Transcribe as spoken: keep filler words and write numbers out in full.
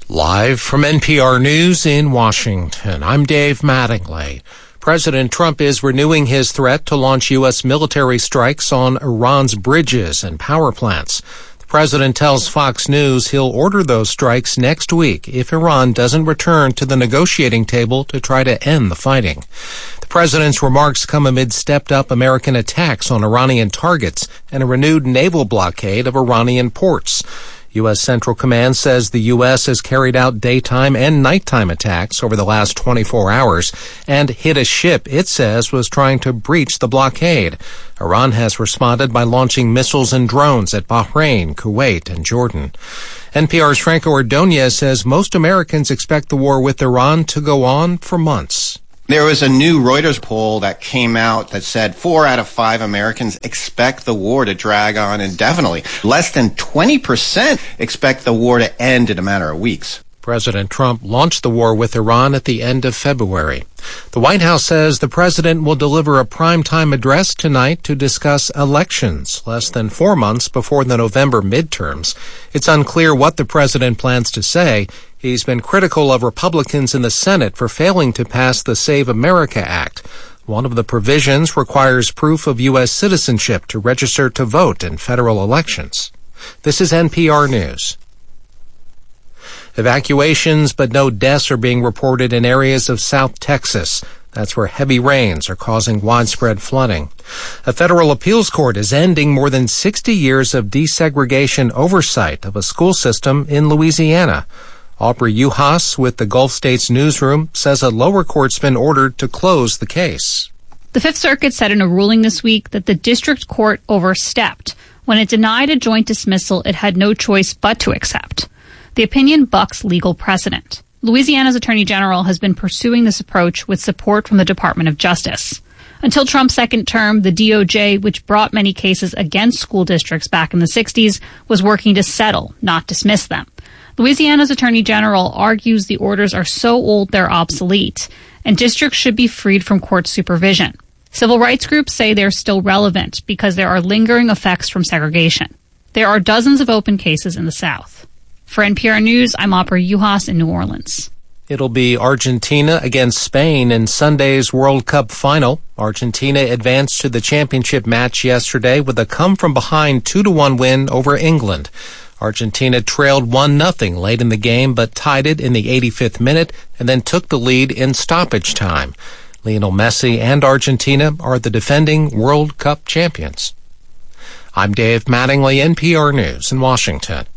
Live from N P R News in Washington, I'm Dave Mattingly. President Trump is renewing his threat to launch U S military strikes on Iran's bridges and power plants. The president tells Fox News he'll order those strikes next week if Iran doesn't return to the negotiating table to try to end the fighting. The president's remarks come amid stepped-up American attacks on Iranian targets and a renewed naval blockade of Iranian ports. U S. Central Command says the U S has carried out daytime and nighttime attacks over the last twenty-four hours and hit a ship it says was trying to breach the blockade. Iran has responded by launching missiles and drones at Bahrain, Kuwait, and Jordan. N P R's Franco Ordonez says most Americans expect the war with Iran to go on for months. There was a new Reuters poll that came out that said four out of five Americans expect the war to drag on indefinitely. Less than twenty percent expect the war to end in a matter of weeks. President Trump launched the war with Iran at the end of February. The White House says the president will deliver a primetime address tonight to discuss elections, less than four months before the November midterms. It's unclear what the president plans to say. He's been critical of Republicans in the Senate for failing to pass the Save America Act. One of the provisions requires proof of U S citizenship to register to vote in federal elections. This is N P R News. Evacuations, but no deaths are being reported in areas of South Texas. That's where heavy rains are causing widespread flooding. A federal appeals court is ending more than sixty years of desegregation oversight of a school system in Louisiana. Aubrey Uhas with the Gulf States Newsroom says a lower court's been ordered to close the case. The Fifth Circuit said in a ruling this week that the district court overstepped when it denied a joint dismissal it had no choice but to accept. The opinion bucks legal precedent. Louisiana's Attorney General has been pursuing this approach with support from the Department of Justice. Until Trump's second term, the D O J, which brought many cases against school districts back in the sixties, was working to settle, not dismiss them. Louisiana's Attorney General argues the orders are so old they're obsolete, and districts should be freed from court supervision. Civil rights groups say they're still relevant because there are lingering effects from segregation. There are dozens of open cases in the South. For N P R News, I'm Aubrey Uhas in New Orleans. It'll be Argentina against Spain in Sunday's World Cup final. Argentina advanced to the championship match yesterday with a come-from-behind two to one win over England. Argentina trailed one nothing late in the game, but tied it in the eighty-fifth minute and then took the lead in stoppage time. Lionel Messi and Argentina are the defending World Cup champions. I'm Dave Mattingly, N P R News in Washington.